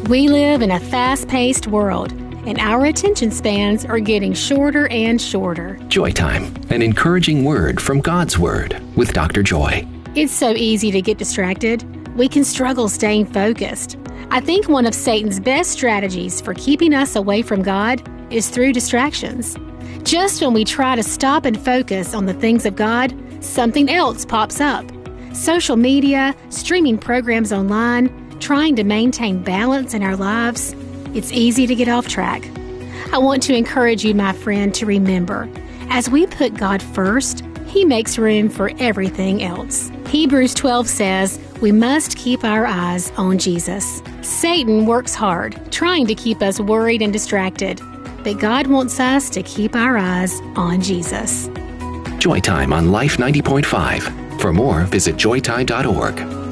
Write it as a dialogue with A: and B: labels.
A: We live in a fast-paced world, and our attention spans are getting shorter and shorter.
B: Joy Time, an encouraging word from God's Word with Dr. Joy.
A: It's so easy to get distracted. We can struggle staying focused. I think one of Satan's best strategies for keeping us away from God is through distractions. Just when we try to stop and focus on the things of God, something else pops up. Social media, streaming programs online, trying to maintain balance in our lives, it's easy to get off track. I want to encourage you, my friend, to remember, as we put God first, He makes room for everything else. Hebrews 12 says, we must keep our eyes on Jesus. Satan works hard, trying to keep us worried and distracted, but God wants us to keep our eyes on Jesus.
B: Joy Time on Life 90.5. For more, visit joytime.org.